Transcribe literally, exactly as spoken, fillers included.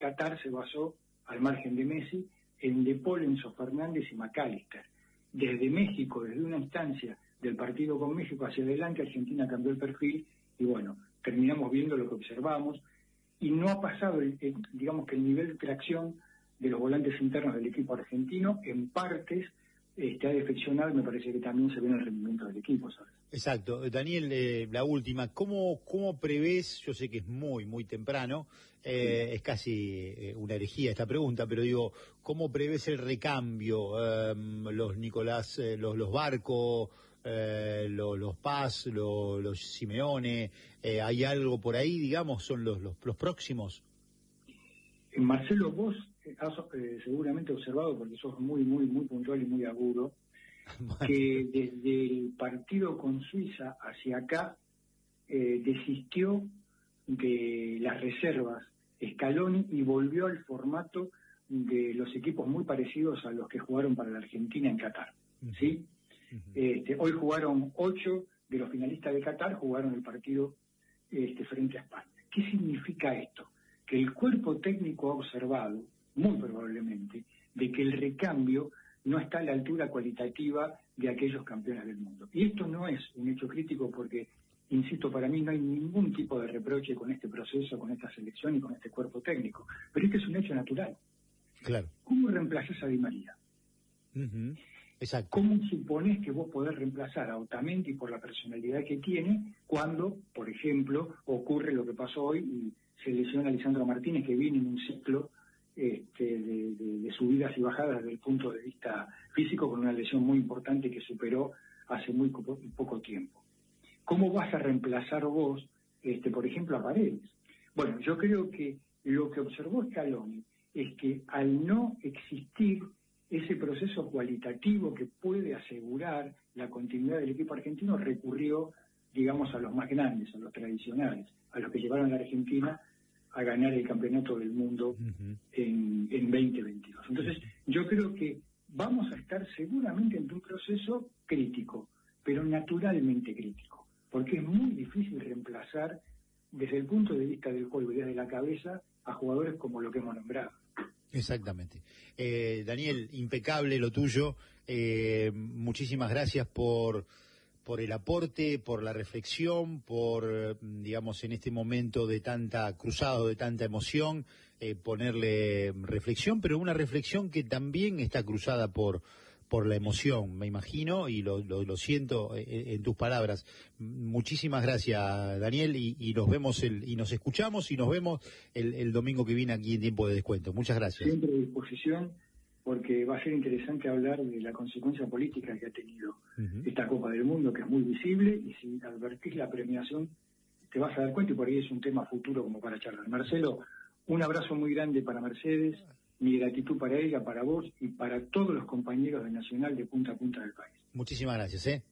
Qatar se basó, al margen de Messi, en De Paul, Enzo Fernández y McAllister. Desde México, desde una instancia del partido con México hacia adelante, Argentina cambió el perfil y bueno, terminamos viendo lo que observamos y no ha pasado, el, el, digamos que el nivel de tracción de los volantes internos del equipo argentino, en partes este, ha defeccionado y me parece que también se ve en el rendimiento del equipo, ¿sabes? Exacto. Daniel, eh, la última, ¿cómo, cómo prevés, yo sé que es muy, muy temprano, eh, sí. es casi eh, una herejía esta pregunta, pero digo, ¿cómo prevés el recambio? Eh, los Nicolás, eh, los, los Barco, eh, los, los Paz, los, los Simeone, eh, ¿hay algo por ahí, digamos, son los, los, los próximos? Marcelo, vos has eh, seguramente observado, porque sos muy, muy, muy puntual y muy agudo, bueno. que desde el partido con Suiza hacia acá eh, desistió de las reservas Scaloni y volvió al formato de los equipos muy parecidos a los que jugaron para la Argentina en Qatar, ¿sí? Uh-huh. Este, hoy jugaron ocho de los finalistas de Qatar, jugaron el partido este, frente a España. ¿Qué significa esto? Que el cuerpo técnico ha observado, muy probablemente, de que el recambio no está a la altura cualitativa de aquellos campeones del mundo. Y esto no es un hecho crítico porque, insisto, para mí no hay ningún tipo de reproche con este proceso, con esta selección y con este cuerpo técnico. Pero este es un hecho natural. Claro. ¿Cómo reemplazás a Di María? Uh-huh. Exacto. ¿Cómo suponés que vos podés reemplazar a Otamendi por la personalidad que tiene cuando, por ejemplo, ocurre lo que pasó hoy y se lesiona a Lisandro Martínez, que viene en un ciclo este, de, de, de subidas y bajadas desde el punto de vista físico, con una lesión muy importante que superó hace muy poco, poco tiempo? ¿Cómo vas a reemplazar vos, este, por ejemplo, a Paredes? Bueno, yo creo que lo que observó Scaloni es que al no existir ese proceso cualitativo que puede asegurar la continuidad del equipo argentino, recurrió, digamos, a los más grandes, a los tradicionales, a los que llevaron a la Argentina a ganar el campeonato del mundo uh-huh. en, en veinte veintidós. Entonces, yo creo que vamos a estar seguramente en un proceso crítico, pero naturalmente crítico, porque es muy difícil reemplazar desde el punto de vista del juego y desde la cabeza a jugadores como lo que hemos nombrado. Exactamente. Eh, Daniel, impecable lo tuyo. Eh, muchísimas gracias por... por el aporte, por la reflexión, por, digamos, en este momento de tanta cruzado, de tanta emoción, eh, ponerle reflexión, pero una reflexión que también está cruzada por por la emoción, me imagino, y lo, lo, lo siento en, en tus palabras. Muchísimas gracias, Daniel, y, y nos vemos, el, y nos escuchamos y nos vemos el, el domingo que viene aquí en Tiempo de Descuento. Muchas gracias. Siempre a disposición, porque va a ser interesante hablar de la consecuencia política que ha tenido uh-huh. esta Copa del Mundo, que es muy visible, y si advertís la premiación te vas a dar cuenta, y por ahí es un tema futuro como para charlar. Marcelo, un abrazo muy grande para Mercedes, mi gratitud para ella, para vos y para todos los compañeros de Nacional de punta a punta del país. Muchísimas gracias, ¿eh?